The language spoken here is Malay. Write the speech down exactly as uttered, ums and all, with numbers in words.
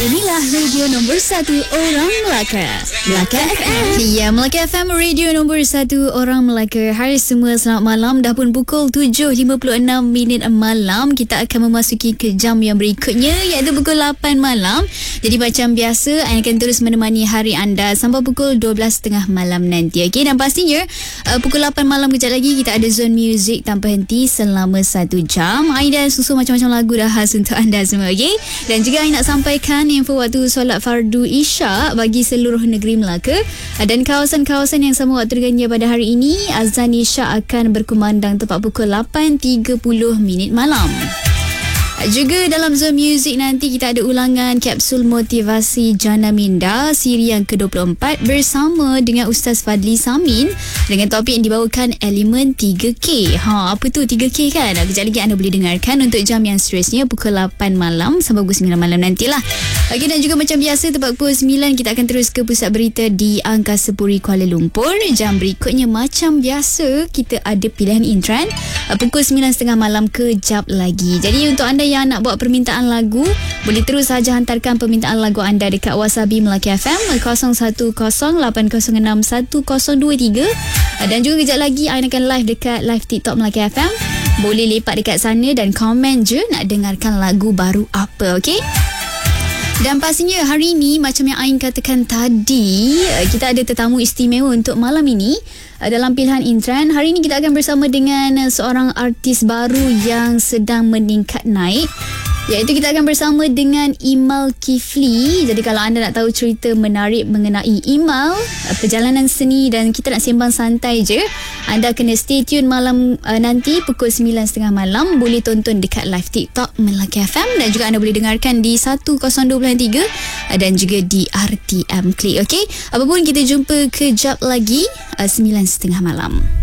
Inilah radio nombor satu orang Melaka, Melaka F M. Ya, Melaka F M, radio nombor satu orang Melaka. Hai semua, selamat malam. Dah pun pukul tujuh lima puluh enam minit malam. Kita akan memasuki ke jam yang berikutnya, iaitu pukul lapan malam. Jadi macam biasa, saya akan terus menemani hari anda sampai pukul dua belas tiga puluh malam nanti. Okey, dan pastinya uh, pukul lapan malam kejap lagi kita ada Zone Music tanpa henti selama satu jam. Saya dah susun macam-macam lagu dah khas untuk anda semua. Okey, dan juga saya nak sampaikan info waktu solat fardu Isyak bagi seluruh negeri Melaka dan kawasan-kawasan yang sama waktu dengannya pada hari ini. Azan Isyak akan berkumandang tepat pukul lapan tiga puluh minit malam. Juga dalam Zone Music nanti kita ada ulangan kapsul motivasi Jana Minda siri yang ke dua puluh empat bersama dengan Ustaz Fadli Samin dengan topik yang dibawakan elemen tiga K. Ha, apa tu tiga K kan? Kejap lagi anda boleh dengarkan untuk jam yang seterusnya pukul lapan malam sampai pukul sembilan malam nantilah. Okey, dan juga macam biasa tepat pukul sembilan kita akan terus ke pusat berita di Angkasa Puri Kuala Lumpur. Jam berikutnya macam biasa kita ada pilihan Intran pukul sembilan tiga puluh malam kejap lagi. Jadi untuk anda yang nak buat permintaan lagu, boleh terus saja hantarkan permintaan lagu anda dekat WhatsApp Melaka F M kosong satu kosong lapan kosong enam satu kosong dua tiga. Dan juga kejap lagi saya akan live dekat live TikTok Melaka F M. Boleh lepak dekat sana dan komen je nak dengarkan lagu baru apa. Okey? Dan pastinya hari ini macam yang Ain katakan tadi, kita ada tetamu istimewa untuk malam ini dalam pilihan Intran. Hari ini kita akan bersama dengan seorang artis baru yang sedang meningkat naik, iaitu kita akan bersama dengan Imal Kifli. Jadi kalau anda nak tahu cerita menarik mengenai Imal, perjalanan seni dan kita nak sembang santai je, anda kena stay tune malam uh, nanti pukul sembilan tiga puluh malam. Boleh tonton dekat live TikTok Melaka F M dan juga anda boleh dengarkan di seratus dua puluh tiga uh, dan juga di R T M Klik. Okey, apapun kita jumpa kejap lagi uh, sembilan tiga puluh malam.